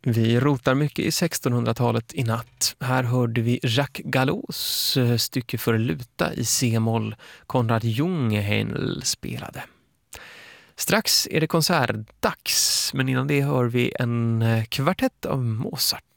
Vi rotar mycket i 1600-talet i natt. Här hörde vi Jacques Gallots stycke för luta i C-moll Konrad Jungheinl spelade. Strax är det konsertdags, men innan det hör vi en kvartett av Mozart.